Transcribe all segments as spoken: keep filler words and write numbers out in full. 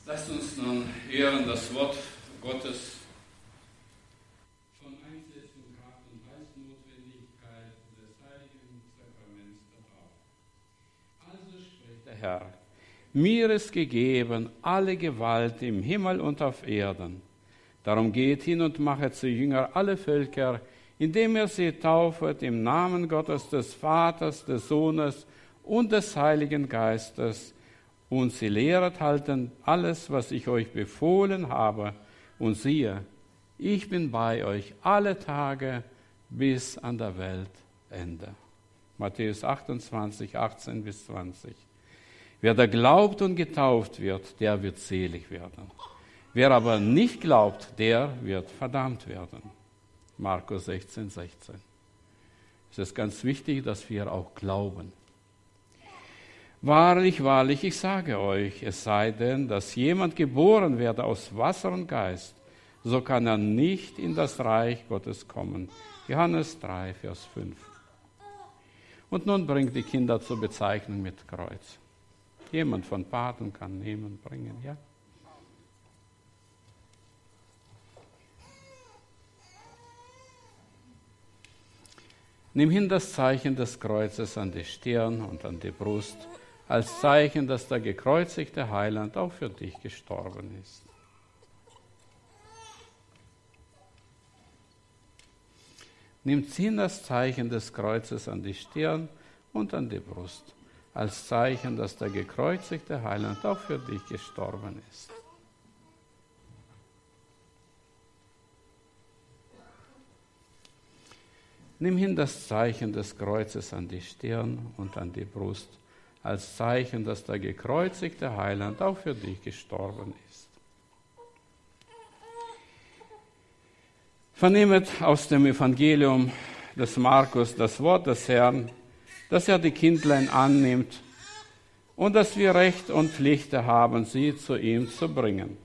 Lasst uns nun hören das Wort Gottes von Einsetzung, Kraft und Heilsnotwendigkeit des heiligen Sakraments der Taufe. Also spricht der Herr: Mir ist gegeben alle Gewalt im Himmel und auf Erden. Darum geht hin und machet zu Jünger alle Völker, indem ihr sie taufet im Namen Gottes, des Vaters, des Sohnes und des Heiligen Geistes, und sie lehret halten alles, was ich euch befohlen habe. Und siehe, ich bin bei euch alle Tage bis an der Weltende. Matthäus achtundzwanzig, achtzehn bis zwanzig. Wer da glaubt und getauft wird, der wird selig werden. Wer aber nicht glaubt, der wird verdammt werden. Markus sechzehn, sechzehn. Es ist ganz wichtig, dass wir auch glauben. Wahrlich, wahrlich, ich sage euch, es sei denn, dass jemand geboren werde aus Wasser und Geist, so kann er nicht in das Reich Gottes kommen. Johannes drei, Vers fünf. Und nun bringt die Kinder zur Bezeichnung mit Kreuz. Jemand von Paten kann nehmen, bringen, ja? Nimm hin das Zeichen des Kreuzes an die Stirn und an die Brust, als Zeichen, dass der gekreuzigte Heiland auch für dich gestorben ist. Nimm hin das Zeichen des Kreuzes an die Stirn und an die Brust, als Zeichen, dass der gekreuzigte Heiland auch für dich gestorben ist. Nimm hin das Zeichen des Kreuzes an die Stirn und an die Brust, als Zeichen, dass der gekreuzigte Heiland auch für dich gestorben ist. Vernehmet aus dem Evangelium des Markus das Wort des Herrn, dass er die Kindlein annimmt und dass wir Recht und Pflicht haben, sie zu ihm zu bringen.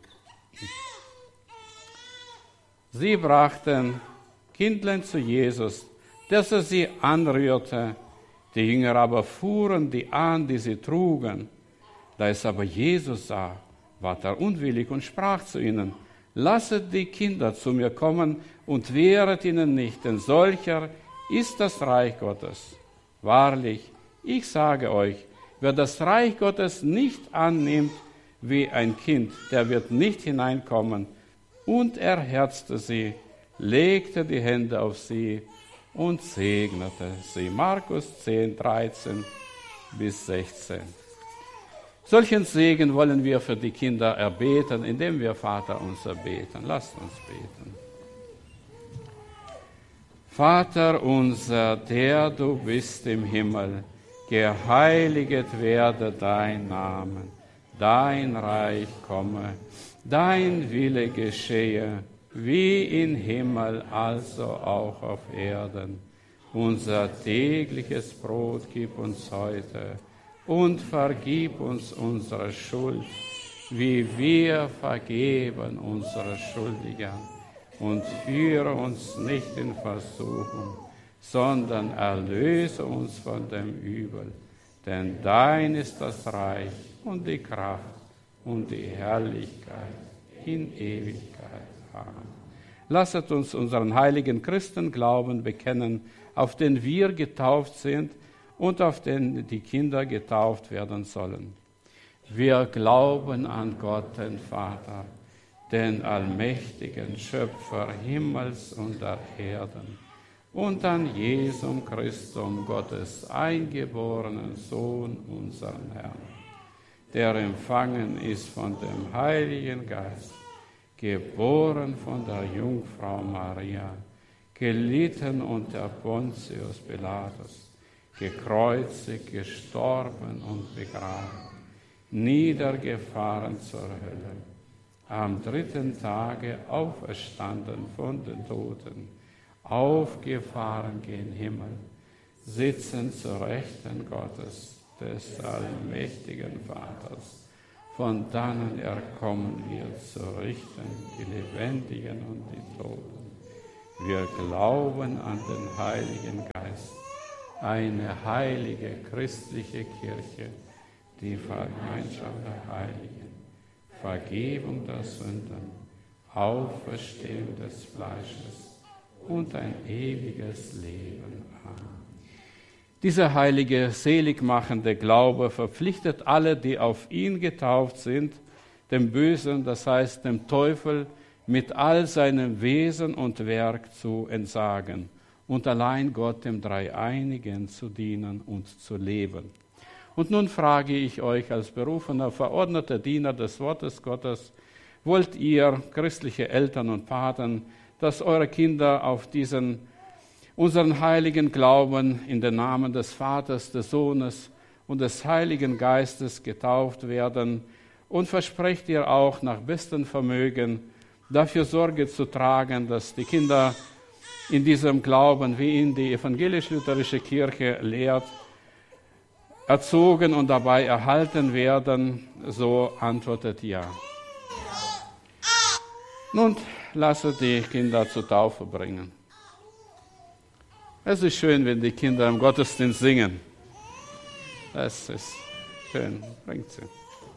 Sie brachten Kindlein zu Jesus, dass er sie anrührte. Die Jünger aber fuhren die an, die sie trugen. Da es aber Jesus sah, ward er unwillig und sprach zu ihnen: Lasset die Kinder zu mir kommen und wehret ihnen nicht, denn solcher ist das Reich Gottes. Wahrlich, ich sage euch, wer das Reich Gottes nicht annimmt wie ein Kind, der wird nicht hineinkommen. Und er herzte sie, legte die Hände auf sie und segnete sie. Markus zehn, dreizehn bis sechzehn. Solchen Segen wollen wir für die Kinder erbeten, indem wir Vater unser beten. Lasst uns beten. Vater unser, der du bist im Himmel, geheiliget werde dein Name, dein Reich komme, dein Wille geschehe, wie im Himmel, also auch auf Erden. Unser tägliches Brot gib uns heute und vergib uns unsere Schuld, wie wir vergeben unsere Schuldigen. Und führe uns nicht in Versuchung, sondern erlöse uns von dem Übel. Denn dein ist das Reich und die Kraft und die Herrlichkeit in Ewigkeit. Lasset uns unseren heiligen Christenglauben bekennen, auf den wir getauft sind und auf den die Kinder getauft werden sollen. Wir glauben an Gott, den Vater, den allmächtigen Schöpfer Himmels und der Erden, und an Jesum Christum, Gottes eingeborenen Sohn, unseren Herrn, der empfangen ist von dem Heiligen Geist, geboren von der Jungfrau Maria, gelitten unter Pontius Pilatus, gekreuzigt, gestorben und begraben, niedergefahren zur Hölle, am dritten Tage auferstanden von den Toten, aufgefahren gen Himmel, sitzen zur Rechten Gottes, des allmächtigen Vaters. Von dannen er kommen wird zu richten die Lebendigen und die Toten. Wir glauben an den Heiligen Geist, eine heilige christliche Kirche, die Gemeinschaft der Heiligen, Vergebung der Sünden, Auferstehung des Fleisches und ein ewiges Leben. Amen. Dieser heilige, seligmachende Glaube verpflichtet alle, die auf ihn getauft sind, dem Bösen, das heißt dem Teufel, mit all seinem Wesen und Werk zu entsagen und allein Gott, dem Dreieinigen, zu dienen und zu leben. Und nun frage ich euch als berufener, verordneter Diener des Wortes Gottes, wollt ihr, christliche Eltern und Paten, dass eure Kinder auf diesen, unseren heiligen Glauben in den Namen des Vaters, des Sohnes und des Heiligen Geistes getauft werden? Und versprecht ihr auch nach bestem Vermögen, dafür Sorge zu tragen, dass die Kinder in diesem Glauben, wie ihn die evangelisch-lutherische Kirche lehrt, erzogen und dabei erhalten werden? So antwortet ja. Nun lasst die Kinder zur Taufe bringen. Es ist schön, wenn die Kinder im Gottesdienst singen. Das ist schön. Bringt sie.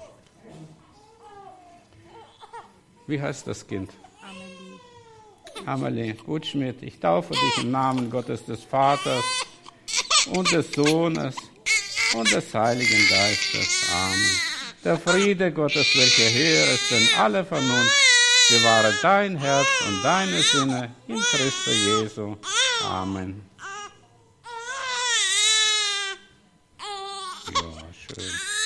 Wie heißt das Kind? Amelie. Amelie Gutschmidt, ich taufe dich im Namen Gottes des Vaters und des Sohnes und des Heiligen Geistes. Amen. Der Friede Gottes, welcher höher ist denn alle Vernunft, bewahre dein Herz und deine Sinne in Christus Jesu. Amen. Ja, schön.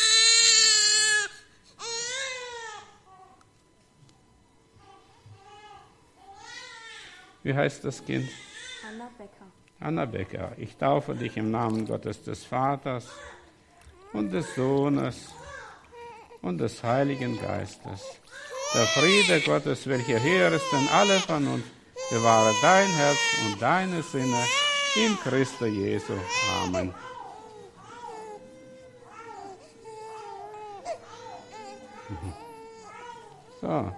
Wie heißt das Kind? Anna Becker. Anna Becker, ich taufe dich im Namen Gottes des Vaters und des Sohnes und des Heiligen Geistes. Der Friede Gottes, welcher höher ist denn alle Vernunft, bewahre dein Herz und deine Sinne in Christus Jesu. Amen. So.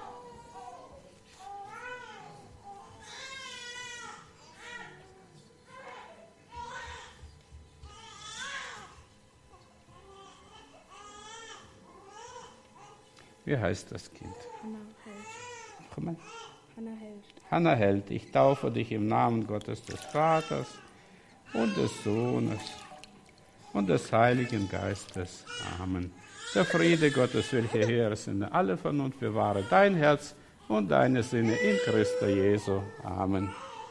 Wie heißt das Kind? Hanna Held. Komm mal. Hanna Held. Hanna Held, ich taufe dich im Namen Gottes des Vaters und des Sohnes und des Heiligen Geistes. Amen. Der Friede Gottes, welcher höher ist in alle Vernunft, bewahre dein Herz und deine Sinne in Christus Jesu. Amen.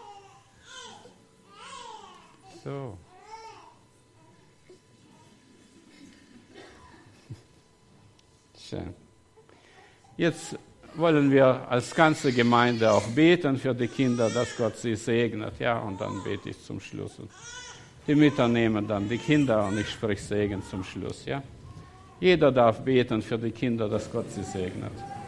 So. Schön. Jetzt wollen wir als ganze Gemeinde auch beten für die Kinder, dass Gott sie segnet. Ja, und dann bete ich zum Schluss. Und die Mütter nehmen dann die Kinder und ich spreche Segen zum Schluss. Ja? Jeder darf beten für die Kinder, dass Gott sie segnet.